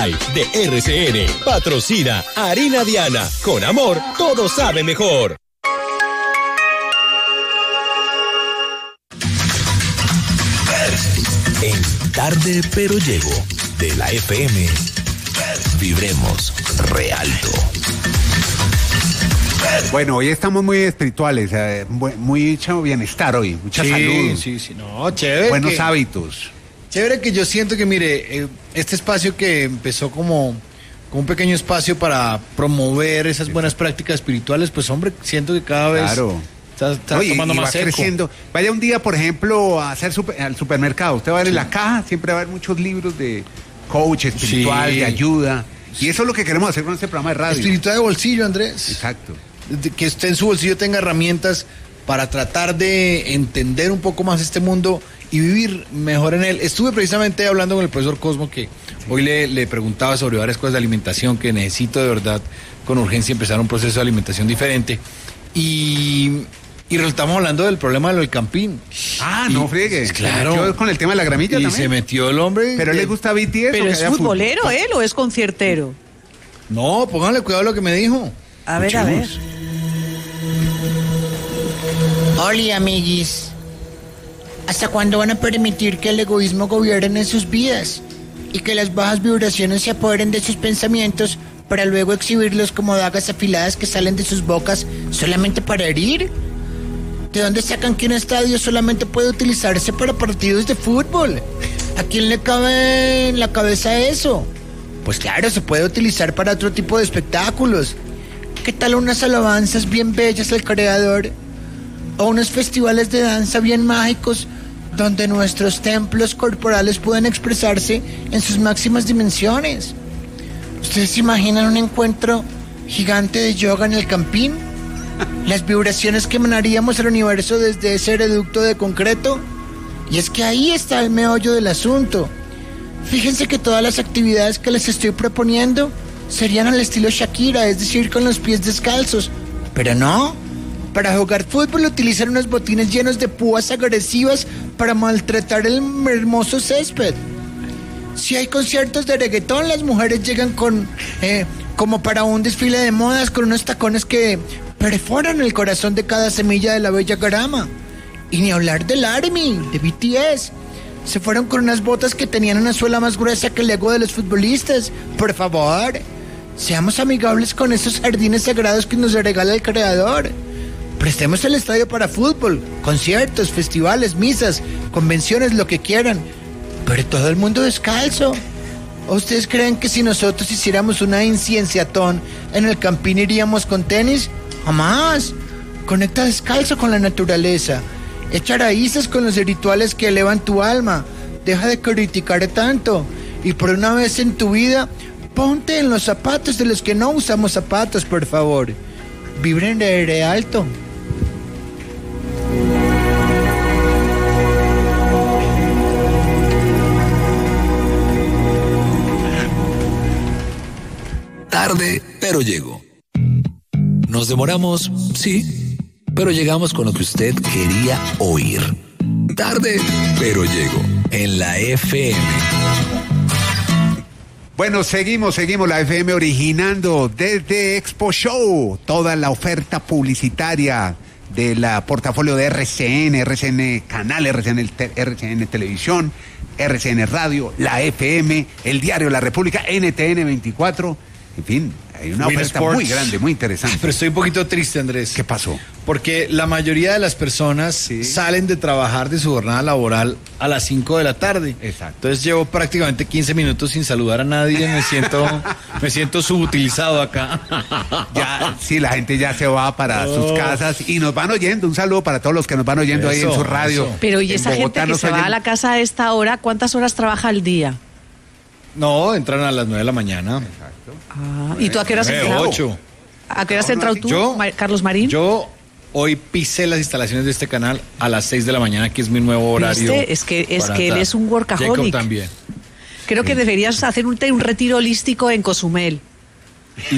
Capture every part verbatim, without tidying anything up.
de R C N. Patrocina Harina Diana. Con amor, todo sabe mejor. En Tarde Pero Llego, de la F M, vibremos re alto. Bueno, hoy estamos muy espirituales, eh, muy, mucho bienestar hoy, mucha sí, salud. Sí, sí, no, chévere. Buenos que, hábitos. Chévere que yo siento que, mire, eh, este espacio que empezó como, como un pequeño espacio para promover esas sí. buenas prácticas espirituales, pues hombre, siento que cada vez claro. está, está Oye, tomando y más va seco. creciendo. Vaya un día, por ejemplo, a hacer super, al supermercado. Usted va a ver sí. en la caja, siempre va a haber muchos libros de coach espiritual, sí. de ayuda. Y eso es lo que queremos hacer con este programa de radio. Espiritual de bolsillo, Andrés. Exacto. Que usted en su bolsillo tenga herramientas para tratar de entender un poco más este mundo y vivir mejor en él. Estuve precisamente hablando con el profesor Cosmo, que hoy le, le preguntaba sobre varias cosas de alimentación, que necesito de verdad con urgencia empezar un proceso de alimentación diferente. Y, y estamos hablando del problema de lo del campín. Ah, y, no friegue. Claro. Se metió con el tema de la gramilla y también. se metió el hombre. Pero le gusta B T S. Pero es futbolero, fútbol. ¿él o es conciertero? No, pónganle cuidado a lo que me dijo. A ver, a ver. Hola, amiguis. ¿Hasta cuándo van a permitir que el egoísmo gobierne en sus vidas? Y que las bajas vibraciones se apoderen de sus pensamientos para luego exhibirlos como dagas afiladas que salen de sus bocas solamente para herir? ¿De dónde sacan que un estadio solamente puede utilizarse para partidos de fútbol? ¿A quién le cabe en la cabeza eso? Pues claro, se puede utilizar para otro tipo de espectáculos. ¿Qué tal unas alabanzas bien bellas al Creador? O unos festivales de danza bien mágicos donde nuestros templos corporales pueden expresarse en sus máximas dimensiones. ¿Ustedes se imaginan un encuentro gigante de yoga en el campín? ¿Las vibraciones que emanaríamos al universo desde ese reducto de concreto? Y es que ahí está el meollo del asunto. Fíjense que todas las actividades que les estoy proponiendo serían al estilo Shakira, es decir, con los pies descalzos. Pero no. Para jugar fútbol utilizan unos botines llenos de púas agresivas para maltratar el hermoso césped. Si hay conciertos de reggaetón, las mujeres llegan con eh, como para un desfile de modas con unos tacones que perforan el corazón de cada semilla de la bella grama. Y ni hablar del ARMY, de B T S. Se fueron con unas botas que tenían una suela más gruesa que el ego de los futbolistas. Por favor, seamos amigables con esos jardines sagrados que nos regala el Creador. Prestemos el estadio para fútbol, conciertos, festivales, misas, convenciones, lo que quieran. Pero todo el mundo descalzo. ¿O ustedes creen que si nosotros hiciéramos una incienciatón en el campín iríamos con tenis? Jamás. Conecta descalzo con la naturaleza. Echa raíces con los rituales que elevan tu alma. Deja de criticar tanto. Y por una vez en tu vida, ponte en los zapatos de los que no usamos zapatos, por favor. Vibren de, de alto. Tarde, pero llego. Nos demoramos, sí, pero llegamos con lo que usted quería oír. Tarde, pero llego en la F M. Bueno, seguimos, seguimos la F M originando desde Expo Show toda la oferta publicitaria del portafolio de R C N, R C N Canal, R C N, R C N Televisión, R C N Radio, la F M, el Diario La República, N T N veinticuatro, en fin, hay una Win oferta Sports. muy grande, muy interesante. Pero estoy un poquito triste, Andrés. ¿Qué pasó? Porque la mayoría de las personas sí. salen de trabajar de su jornada laboral a las cinco de la tarde. Exacto. Entonces llevo prácticamente quince minutos sin saludar a nadie. Me siento, me siento subutilizado acá. Ya, sí, la gente ya se va para oh. sus casas y nos van oyendo. Un saludo para todos los que nos van oyendo eso, ahí en su radio. Eso. Pero y esa gente que se oyen... va a la casa a esta hora, ¿cuántas horas trabaja al día? No, entran a las nueve de la mañana. Exacto. Ah, ¿y tú a qué hora has entrado? ocho. ¿A qué hora has entrado tú, yo, Carlos Marín? Yo hoy pisé las instalaciones de este canal a las seis de la mañana, que es mi nuevo horario. ¿Viste? Es que, es que él es un workaholic. Jacob también. Creo que sí. deberías hacer un, un retiro holístico en Cozumel. Y, y,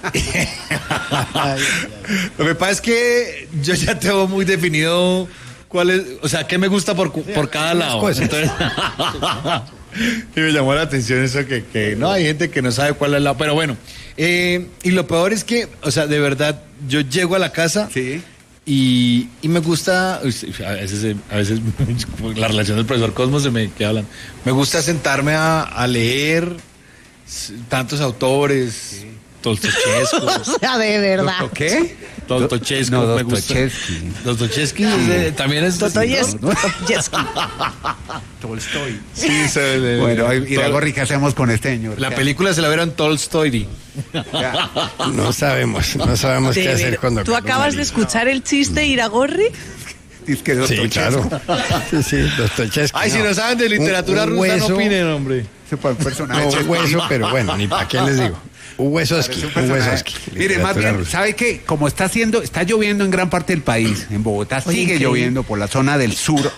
lo que pasa es que yo ya tengo muy definido cuál es, o sea, qué me gusta por, por cada lado. Entonces, Y me llamó la atención eso que, que no, hay gente que no sabe cuál es la... Pero bueno, eh, y lo peor es que, o sea, de verdad, yo llego a la casa Sí. y, y me gusta, a veces, a veces la relación del profesor Cosmo se me queda hablando. Me gusta sentarme a, a leer tantos autores, sí. Tolstoyevsky. O sea, de verdad. ¿Qué? Dostoyevsky, No, me gusta. Dostoyevsky. Dostoyevsky eh, también es... Dostoyevsky. ¿no? Tolstoy. Sí, se, de, Bueno, y la Tol- gorri, ¿qué hacemos con este señor? La película se la vieron Tolstoy. Ya. No sabemos, no sabemos De qué hacer ver- cuando... ¿Tú acabas de escuchar el chiste, Iragorri? Dice que Sí, Dostoyevsky. claro. Sí, sí, Dostoyevsky. Ay, si no saben de literatura Un- un rusa, no hueso- opinen, hombre. Se fue un personaje. No, un hueso, pero bueno, ni para qué les digo. Un huesoski, Parece un un personaje. huesoski. Mire, más Literatura bien, rusa. ¿sabe qué? Como está haciendo, está lloviendo en gran parte del país, en Bogotá Oye, sigue increíble. lloviendo por la zona del sur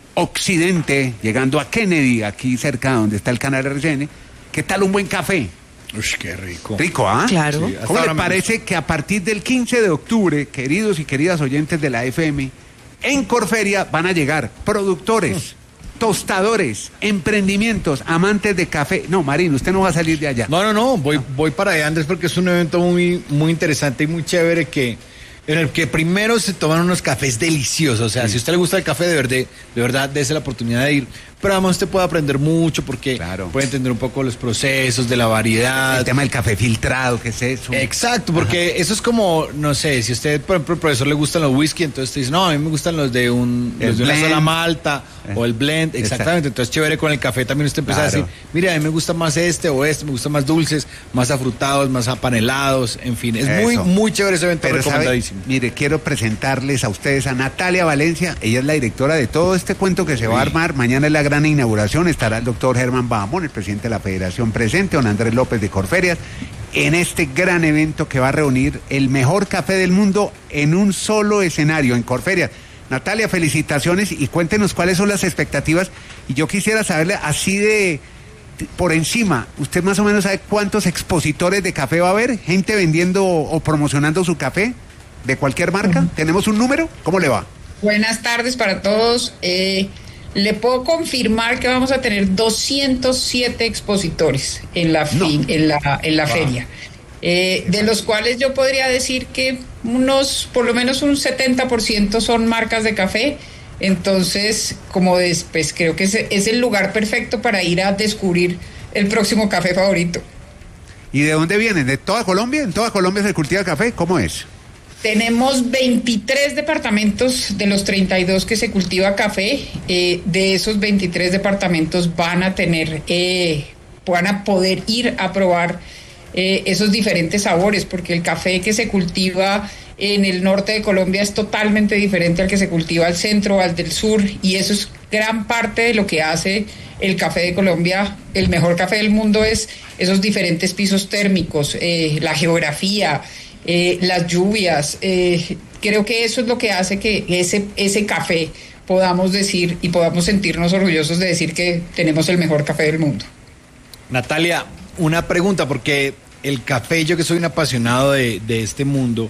occidente, llegando a Kennedy, aquí cerca donde está el canal R C N. ¿Qué tal un buen café? Uy, qué rico. Rico, ¿ah? Claro. Sí, hasta ¿Cómo ahora le me parece que a partir del quince de octubre, queridos y queridas oyentes de la F M, en Corferia van a llegar productores, tostadores, emprendimientos, amantes de café? No, Marín, usted no va a salir de allá. No, no, no, voy, voy para allá, Andrés, porque es un evento muy, muy interesante y muy chévere que, en el que primero se toman unos cafés deliciosos. O sea, si a usted le gusta el café, de verdad, de verdad, dése la oportunidad de ir. Pero además usted puede aprender mucho porque Claro. puede entender un poco los procesos de la variedad. El tema del café filtrado, ¿qué es eso? Exacto, porque eso es como, no sé, si a usted, por ejemplo, el profesor le gustan los whisky, entonces usted dice, no, a mí me gustan los de un El los de una blend. sola malta Eh, o el blend, exactamente. Entonces, chévere con el café también usted empieza Claro. a decir, mire, a mí me gusta más este o este, me gustan más dulces, más afrutados, más apanelados, en fin, es muy, Eso. muy chévere ese evento, Pero sabe, recomendadísimo. mire, quiero presentarles a ustedes a Natalia Valencia. Ella es la directora de todo este cuento que se va a armar. Mañana es la gran inauguración. Estará el doctor Germán Bahamón, el presidente de la Federación presente, don Andrés López de Corferias, en este gran evento que va a reunir el mejor café del mundo en un solo escenario, en Corferias. Natalia, felicitaciones y cuéntenos cuáles son las expectativas. Y yo quisiera saberle así de... por encima, ¿usted más o menos sabe cuántos expositores de café va a haber? ¿Gente vendiendo o promocionando su café de cualquier marca? ¿Tenemos un número? ¿Cómo le va? Buenas tardes para todos. Eh, le puedo confirmar que vamos a tener doscientos siete expositores en la, fin- en la, en la feria, eh, de los cuales yo podría decir que unos, por lo menos un setenta por ciento son marcas de café. Entonces, como des, pues creo que es, es el lugar perfecto para ir a descubrir el próximo café favorito. ¿Y de dónde vienen? ¿De toda Colombia? ¿En toda Colombia se cultiva café? ¿Cómo es? Tenemos veintitrés departamentos de los treinta y dos que se cultiva café. Eh, de esos veintitrés departamentos van a tener, eh, van a poder ir a probar eh, esos diferentes sabores, porque el café que se cultiva en el norte de Colombia es totalmente diferente al que se cultiva al centro, al del sur, y eso es gran parte de lo que hace el café de Colombia el mejor café del mundo, es esos diferentes pisos térmicos, eh, la geografía, eh, las lluvias. Eh, creo que eso es lo que hace que ese, ese café podamos decir y podamos sentirnos orgullosos de decir que tenemos el mejor café del mundo. Natalia, una pregunta, porque el café, yo que soy un apasionado de, de este mundo,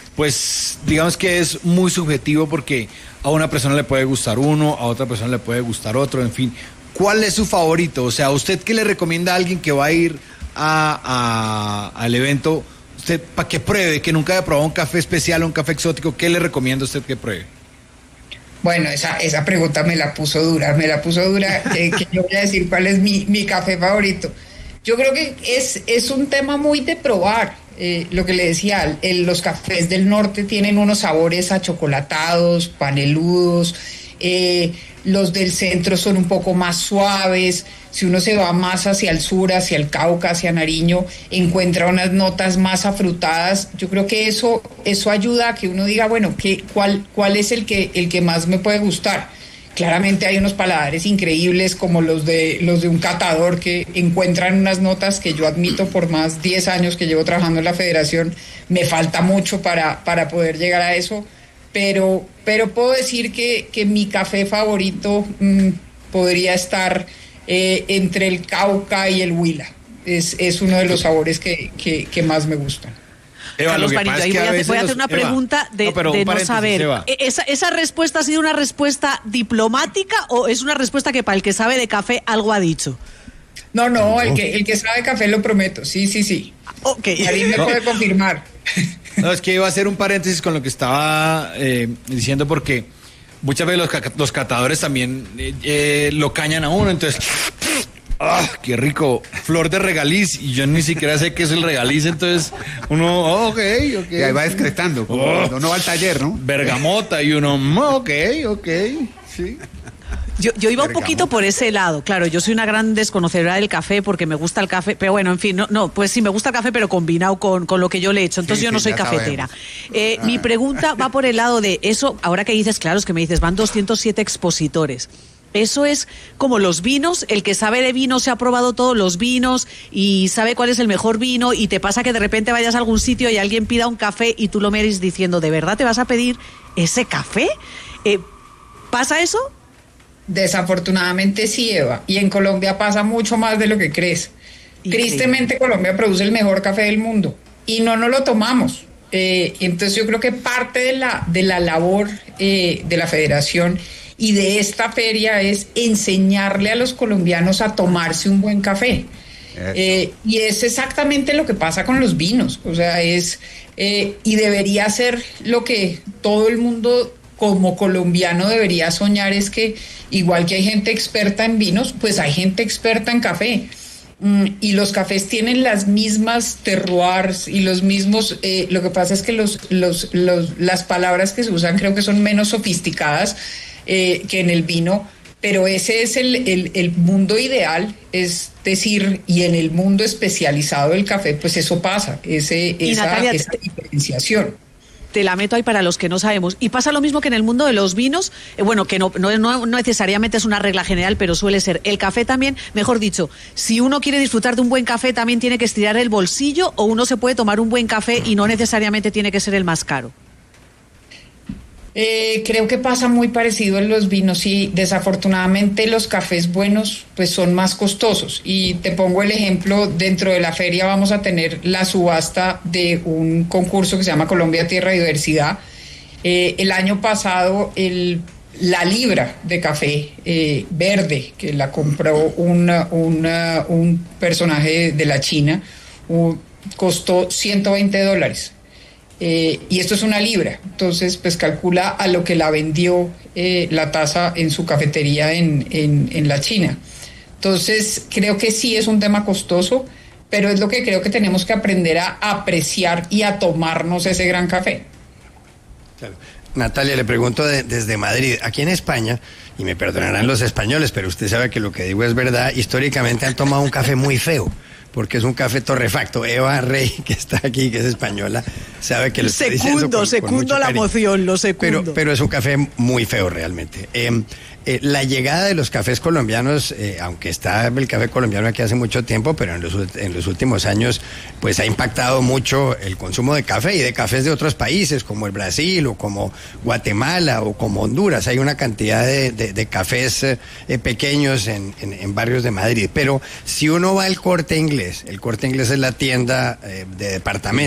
pues digamos que es muy subjetivo porque a una persona le puede gustar uno, a otra persona le puede gustar otro, en fin. ¿Cuál es su favorito? O sea, ¿usted qué le recomienda a alguien que va a ir a, a, al evento? Usted, para que pruebe, que nunca haya probado un café especial o un café exótico, ¿qué le recomienda a usted que pruebe? Bueno, esa, esa pregunta me la puso dura, me la puso dura, que, que yo voy a decir cuál es mi, mi café favorito. Yo creo que es, es un tema muy de probar. Eh, lo que le decía, el, los cafés del norte tienen unos sabores achocolatados, paneludos, eh, los del centro son un poco más suaves. Si uno se va más hacia el sur, hacia el Cauca, hacia Nariño, encuentra unas notas más afrutadas. Yo creo que eso, eso ayuda a que uno diga, bueno, ¿qué, cuál, cuál es el que, el que más me puede gustar? Claramente hay unos paladares increíbles como los de, los de un catador que encuentran unas notas que yo admito por más diez años que llevo trabajando en la federación. Me falta mucho para, para poder llegar a eso, pero, pero puedo decir que, que mi café favorito mmm, podría estar eh, entre el Cauca y el Huila. Es, es uno de los sabores que, que, que más me gustan. Eva, Carlos lo que Marillo, pasa ahí es que voy a, a voy a veces hacer los- una Eva, pregunta de no, no, pero de un no paréntesis, saber. Eva. ¿Esa, ¿Esa respuesta ha sido una respuesta diplomática o es una respuesta que para el que sabe de café algo ha dicho? No, no, el que, el que sabe café lo prometo. Sí, sí, sí. Ok. Ahí me puede confirmar. No, es que iba a hacer un paréntesis con lo que estaba eh, diciendo porque muchas veces los, los catadores también eh, eh, lo cañan a uno, entonces... ¡Ah, qué rico! Flor de regaliz, y yo ni siquiera sé qué es el regaliz, entonces uno, oh, ok, ok. Y ahí va excretando, como Oh. cuando uno va al taller, ¿no? Bergamota, y uno, mm, ok, ok, sí. Yo, yo iba un Bergamota. poquito por ese lado, claro, yo soy una gran desconocedora del café porque me gusta el café, pero bueno, en fin, no, no pues sí, me gusta el café, pero combinado con, con lo que yo le he hecho, entonces Sí, yo no sí, soy ya cafetera. sabemos. Eh, mi pregunta va por el lado de eso, ahora que dices, claro, es que me dices, van doscientos siete expositores. Eso es como los vinos, el que sabe de vino se ha probado todos los vinos y sabe cuál es el mejor vino y te pasa que de repente vayas a algún sitio y alguien pida un café y tú lo mires diciendo, ¿de verdad te vas a pedir ese café? Eh, ¿Pasa eso? Desafortunadamente sí, Eva. Y en Colombia pasa mucho más de lo que crees. Increíble. Tristemente Colombia produce el mejor café del mundo y no nos lo tomamos. Eh, entonces yo creo que parte de la, de la labor eh, de la federación y de esta feria es enseñarle a los colombianos a tomarse un buen café. Eh, y es exactamente lo que pasa con los vinos. O sea, es eh, y debería ser lo que todo el mundo como colombiano debería soñar, es que igual que hay gente experta en vinos, pues hay gente experta en café. Mm, y los cafés tienen las mismas terroirs y los mismos, eh, lo que pasa es que los, los, los, las palabras que se usan creo que son menos sofisticadas eh, que en el vino, pero ese es el, el, el mundo ideal, es decir, y en el mundo especializado del café, pues eso pasa, ese, Y esa, Natalia, esa te- diferenciación. Te la meto ahí para los que no sabemos. Y pasa lo mismo que en el mundo de los vinos, eh, bueno, que no, no, no necesariamente es una regla general, pero suele ser. El café también, mejor dicho, si uno quiere disfrutar de un buen café, también tiene que estirar el bolsillo o uno se puede tomar un buen café y no necesariamente tiene que ser el más caro. Eh, creo que pasa muy parecido en los vinos y desafortunadamente los cafés buenos pues son más costosos. Y te pongo el ejemplo, dentro de la feria vamos a tener la subasta de un concurso que se llama Colombia Tierra y Diversidad. Eh, el año pasado el, la libra de café eh, verde, que la compró una, una, un personaje de la China, uh, costó ciento veinte dólares. Eh, y esto es una libra, entonces pues calcula a lo que la vendió eh, la taza en su cafetería en, en, en la China. Entonces creo que sí es un tema costoso, pero es lo que creo que tenemos que aprender a apreciar y a tomarnos ese gran café. Claro. Natalia, le pregunto de- desde Madrid. Aquí en España, y me perdonarán los españoles, pero usted sabe que lo que digo es verdad, históricamente han tomado un café muy feo, porque es un café torrefacto. Eva Rey, que está aquí, que es española, sabe que lo está diciendo Secundo, con- con secundo mucho la cariño. emoción, lo secundo. Pero, pero es un café muy feo realmente. Eh, eh, la llegada de los cafés colombianos, eh, aunque está el café colombiano aquí hace mucho tiempo, pero en los, ult- en los últimos años pues ha impactado mucho el consumo de café y de cafés de otros países como el Brasil o como Guatemala o como Honduras. Hay una cantidad de, de- de cafés eh, eh, pequeños en, en- en barrios de Madrid. Pero si uno va al Corte Inglés, el Corte Inglés es la tienda eh, de departamentos.